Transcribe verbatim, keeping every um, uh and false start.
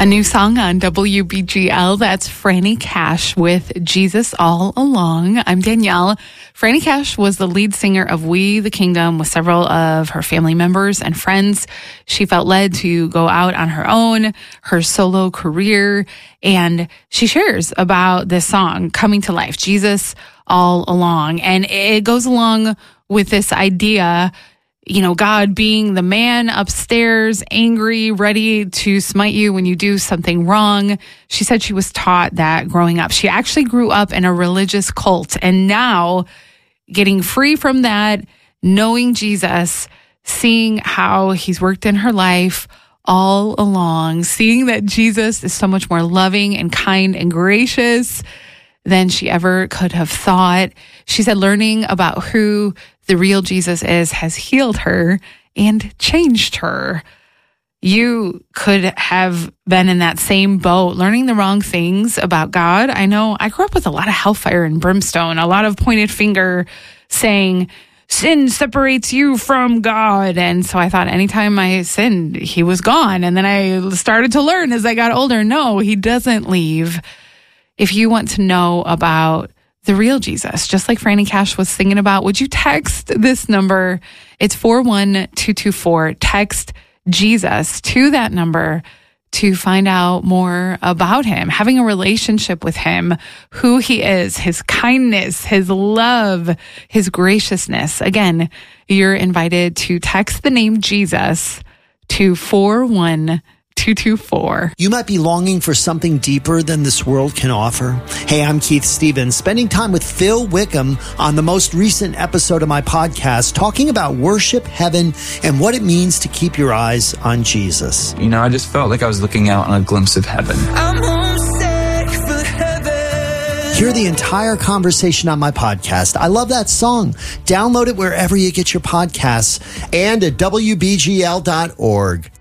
A new song on W B G L. That's Franny Cash with Jesus All Along. I'm Danielle. Franny Cash was the lead singer of We the Kingdom with several of her family members and friends. She felt led to go out on her own, her solo career, and she shares about this song coming to life, Jesus All Along. And it goes along with this idea, you know, God being the man upstairs, angry, ready to smite you when you do something wrong. She said she was taught that growing up. She actually grew up in a religious cult, and now getting free from that, knowing Jesus, seeing how he's worked in her life all along, seeing that Jesus is so much more loving and kind and gracious than she ever could have thought. She said learning about who the real Jesus is has healed her and changed her. You could have been in that same boat, learning the wrong things about God. I know I grew up with a lot of hellfire and brimstone, a lot of pointed finger saying, sin separates you from God. And so I thought anytime I sinned, he was gone. And then I started to learn as I got older, no, he doesn't leave. If you want to know about the real Jesus, just like Franny Cash was singing about, would you text this number? It's four one two two four. Text Jesus to that number to find out more about him, having a relationship with him, who he is, his kindness, his love, his graciousness. Again, you're invited to text the name Jesus to four one two two four. You might be longing for something deeper than this world can offer. Hey, I'm Keith Stevens, spending time with Phil Wickham on the most recent episode of my podcast, talking about worship, heaven, and what it means to keep your eyes on Jesus. You know, I just felt like I was looking out on a glimpse of heaven. I'm homesick for heaven. Hear the entire conversation on my podcast. I love that song. Download it wherever you get your podcasts and at W B G L dot org.